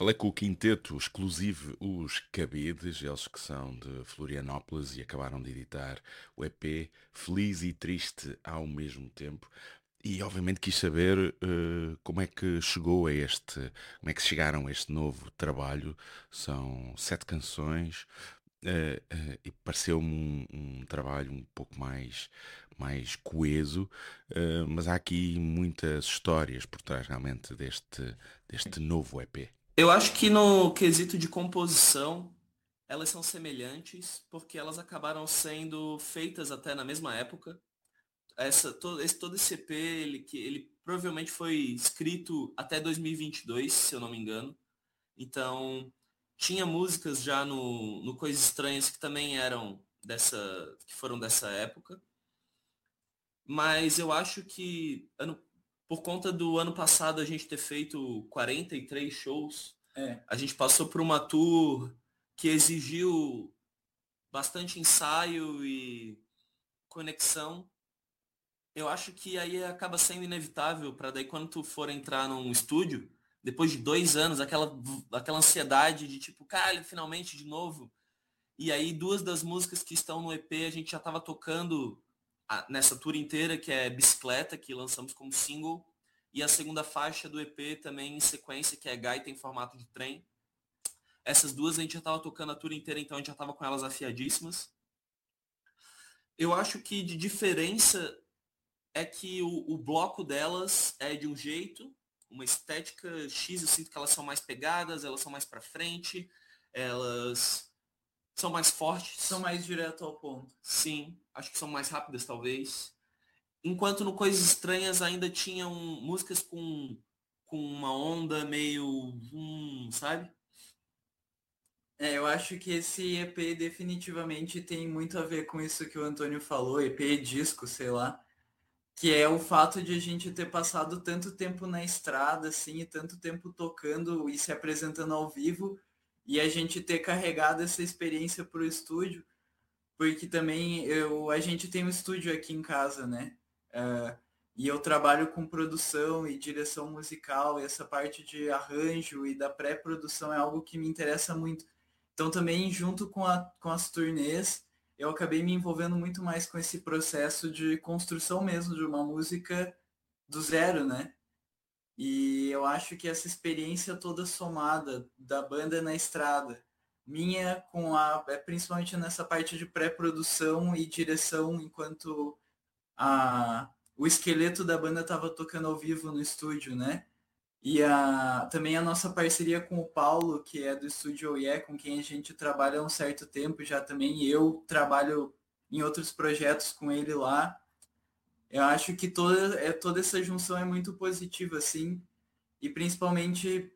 Falei com o quinteto exclusivo Os Cabedes, eles que são de Florianópolis e acabaram de editar o EP Feliz e Triste ao mesmo tempo. E obviamente quis saber como é que chegou a como é que chegaram a este novo trabalho. São 7 canções, e pareceu-me um trabalho um pouco mais coeso, mas há aqui muitas histórias por trás realmente deste novo EP. Eu acho que no quesito de composição, elas são semelhantes, porque elas acabaram sendo feitas até na mesma época. Todo esse EP, ele provavelmente foi escrito até 2022, se eu não me engano. Então, tinha músicas já no Coisas Estranhas que também que foram dessa época. Mas eu acho que por conta do ano passado a gente ter feito 43 shows, a gente passou por uma tour que exigiu bastante ensaio e conexão. Eu acho que aí acaba sendo inevitável para daí quando tu for entrar num estúdio, depois de 2 anos, aquela ansiedade de tipo, cara, finalmente de novo. E aí duas das músicas que estão no EP a gente já estava tocando nessa tour inteira, que é Bicicleta, que lançamos como single, e a segunda faixa do EP também em sequência, que é Gaita em formato de trem. Essas duas a gente já estava tocando a tour inteira, então a gente já estava com elas afiadíssimas. Eu acho que de diferença é que o bloco delas é de um jeito, uma estética X, eu sinto que elas são mais pegadas, elas são mais para frente, elas são mais fortes. São mais direto ao ponto. Sim, acho que são mais rápidas talvez. Enquanto no Coisas Estranhas ainda tinham músicas com uma onda meio, sabe? Eu acho que esse EP definitivamente tem muito a ver com isso que o Antônio falou, EP disco, sei lá, que é o fato de a gente ter passado tanto tempo na estrada, assim, e tanto tempo tocando e se apresentando ao vivo, e a gente ter carregado essa experiência pro estúdio, porque também a gente tem um estúdio aqui em casa, né? E eu trabalho com produção e direção musical, e essa parte de arranjo e da pré-produção é algo que me interessa muito. Então também, junto com as turnês, eu acabei me envolvendo muito mais com esse processo de construção mesmo de uma música do zero, né? E eu acho que essa experiência toda somada da banda na estrada, minha principalmente nessa parte de pré-produção e direção, enquanto o esqueleto da banda estava tocando ao vivo no estúdio, né? E também a nossa parceria com o Paulo, que é do estúdio OIE, com quem a gente trabalha há um certo tempo já também, e eu trabalho em outros projetos com ele lá. Eu acho que toda essa junção é muito positiva, assim, e principalmente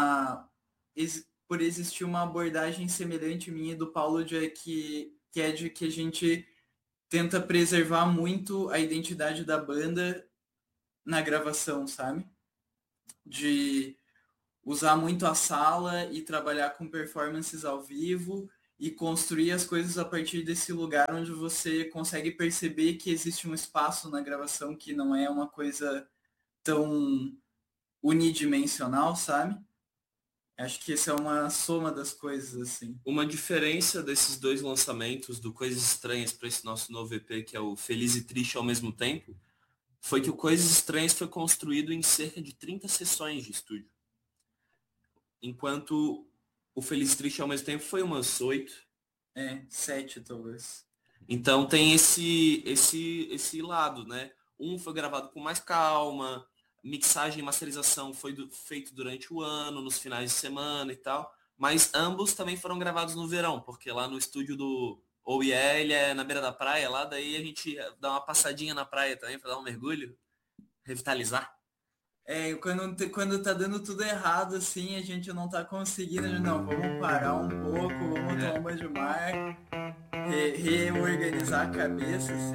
por existir uma abordagem semelhante minha e do Paulo, que é de que a gente tenta preservar muito a identidade da banda na gravação, sabe? De usar muito a sala e trabalhar com performances ao vivo e construir as coisas a partir desse lugar onde você consegue perceber que existe um espaço na gravação que não é uma coisa tão unidimensional, sabe? Acho que essa é uma soma das coisas, assim. Uma diferença desses dois lançamentos, do Coisas Estranhas para esse nosso novo EP, que é o Feliz e Triste ao mesmo tempo, foi que o Coisas Estranhas foi construído em cerca de 30 sessões de estúdio. Enquanto o Feliz e Triste ao mesmo tempo foi umas 8. 7 talvez. Então tem esse lado, né? Um foi gravado com mais calma, mixagem e masterização foi feito durante o ano, nos finais de semana e tal. Mas ambos também foram gravados no verão, porque lá no estúdio do OIE, ele é na beira da praia, lá daí a gente dá uma passadinha na praia também para dar um mergulho, revitalizar. Quando tá dando tudo errado, assim, a gente não tá conseguindo, não, vamos parar um pouco, vamos tomar uma banho de mar, reorganizar a cabeça, assim.